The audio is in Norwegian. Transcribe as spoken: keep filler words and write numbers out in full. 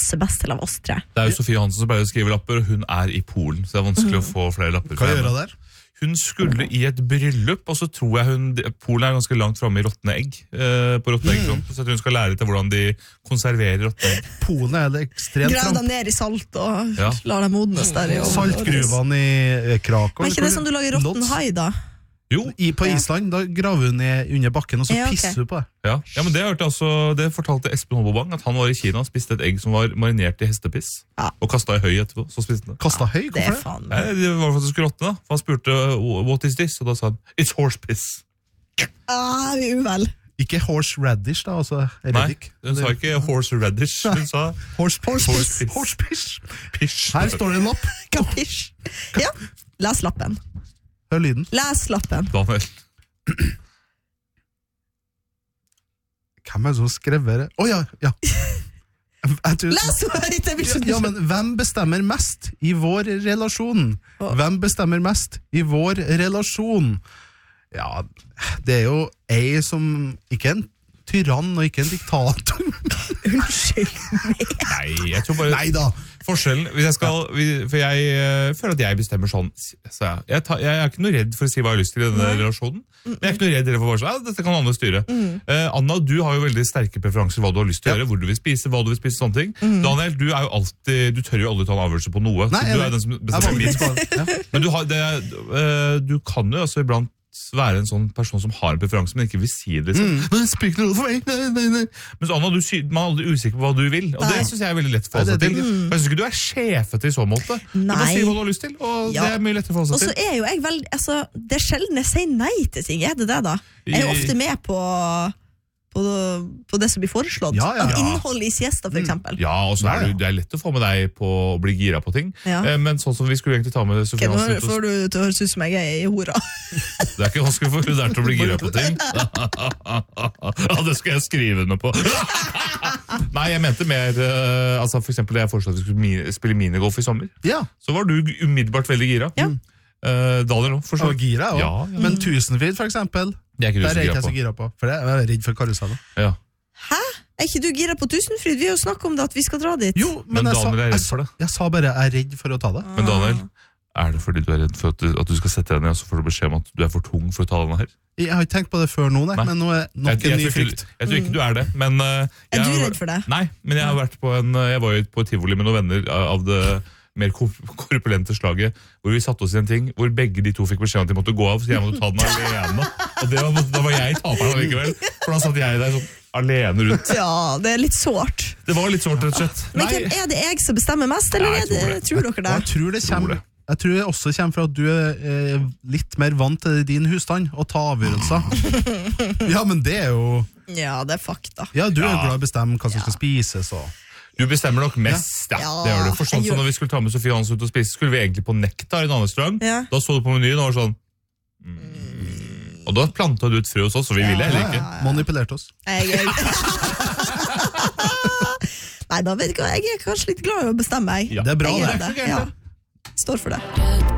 passer best til av oss tre. Det er jo Sofie Hansen som pleier å skrive lapper, og hun er i Polen, så det er vanskelig mm. å få flere lapper. Hva gjør hun der? Hun skulle i et bryllup, og så tror jeg hun Polen er ganske langt fremme i råttende egg eh, på råttende egg, mm. så hun skal lære til hvordan de konserverer råttende egg. Polen er det ekstremt Grav dem ned i salt og ja. lar dem modnes der i saltgruvene i Krakow. Er ikke det som du lager råtten hai da? Jo, I, på Island, da graver hun ned under bakken, og så ja, okay. pisser hun på det. Ja, ja men det, hørte altså, det fortalte Espen Holbobang, at han var i Kina og spiste et egg som var marinert i hestepiss, ja. og kastet i høy etterpå, så spiste han det. Kastet høy? Hvorfor det? Faen, Nei, det var for at det skulle råtne da, for han spurte, what is this? Og da sa han, it's horse piss. Ah, vi er uvel. Ikke horse radish da, altså reddik. Nei, hun sa ikke horse radish, hun sa horse, horse, horse piss. Horse piss. Pish. Her står det en lapp. Hva pish? Ja, les lappen. Hør lyden. Les lappen. Daniel. Hvem er det som skrevet det? Åja, oh, ja, ja. Tror, Les høyt, jeg vil ikke. Ja, men hvem bestemmer mest i vår relasjon? Hvem bestemmer mest i vår relasjon? Ja, det er jo ei som ikke en tyrann og ikke en diktator. Unnskyld meg. Nei, jeg tror bare... Nei da. Forskjellen, hvis jeg skal, for jeg uh, føler at jeg bestemmer sånn, så jeg, jeg, tar, jeg er ikke noe redd for å si hva jeg har lyst til i denne Nei. relasjonen, men jeg er ikke noe redd for å bare sånn, ja, dette kan andre styre. Mm. Uh, Anna, du har jo veldig sterke preferanser hva du har lyst til å ja. gjøre, hvor du vil spise, hva du vil spise, sånne ting. Mm. Daniel, du er jo alltid, du tør jo aldri ta en avgjørelse på noe, Nei, så du er den som bestemmer litt. Ja. Men du, har, det, uh, du kan jo altså iblant være en sånn person som har en preferanse, men ikke vil si det. Liksom. Mm. Men det spiller ikke noe for meg. Nei, nei, nei. Men så Anna, du, man er aldri usikker på hva du vil, og nei. det synes jeg er veldig lett for seg til. Mm. Jeg synes ikke du er sjefete i så måte. Nei. Du må si hva du har lyst til, og ja. det er mye lettere for seg til. Og så er jo jeg veldig, altså, det er sjelden jeg sier nei til ting, er det det da? Jeg er ofte med på... På, på det som blir foreslått. Ja, ja, ja. At innhold i siesta, for eksempel. Ja, og så er det, det er lett å få med deg på å bli gira på ting. Ja. Eh, men sånn som vi skulle egentlig ta med Sofie Hansen... Okay, nå får du til å høres ut som jeg er i hora. Det er ikke vanskelig for hun der til å bli gira på ting. Ja, det skal jeg skrive noe på. Nei, jeg mente mer... Uh, altså for eksempel da jeg foreslår at vi skulle mi- spille minigolf i sommer. Ja. Så var du umiddelbart veldig gira. Ja. Uh, Daniel, for så. Og gira, ja. ja. Men tusenfryd, for eksempel... Det er ikke du så gira på. gira på. For det er jeg redd for karuseller. Ja. Hæ? Er ikke du gira på Tusenfryd? Vi har jo snakket om det at vi skal dra dit. Jo, men, men Daniel sa, er redd for det. Jeg, jeg sa bare jeg er redd for å ta det. Ah. Men Daniel, er det fordi du er redd for at du, at du skal sette deg ned og så får du beskjed om at du er for tung for å ta denne her? Jeg har ikke tenkt på det før nå, nei, men nå er nok jeg, jeg, en ny frykt. Jeg, jeg tror ikke du er det, men... Uh, er du redd for det? Nei, men jeg har vært på en... Jeg var jo på tivoli med noen venner av det... mer korpulente slaget, hvor vi satte oss i en ting, hvor begge de to fikk beskjed om at de måtte gå av, så jeg måtte ta den alene. Og det var, da var jeg taperen likevel, for da satt jeg der sånn alene rundt. Ja, det er litt sårt. Det var litt sårt, rett og slett. Men hvem, er det jeg som bestemmer mest, eller ja, tror, det, tror dere det? Jeg tror det kommer... Jeg tror det også kommer fra at du er eh, litt mer vant til din husstand og ta avgjørelser. Ja, men det er jo... Ja, det er fakta. Ja, du er ja. glad i å bestemme hva som skal spises og... Du bestemmer nok mest, ja. ja det gjør du. For sånn som når vi skulle ta med Sofie Hansen ut og spise, skulle vi egentlig på Nektar i en annen restaurant. Ja. Da så du på menyen og var sånn... Mm. Og da plantet du et frø hos oss, og vi ja. ville heller ikke. Manipulerte oss. Jeg, jeg. Nei, da vet jeg ikke, jeg er kanskje litt glad i å bestemme meg. Ja. Det er bra, jeg det. det. Ja. Står for det.